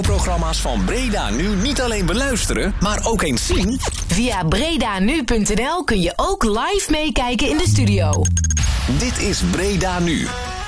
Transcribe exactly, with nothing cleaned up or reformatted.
Programma's van Breda Nu niet alleen beluisteren, maar ook eens zien? Via bredanu punt n l kun je ook live meekijken in de studio. Dit is Breda Nu.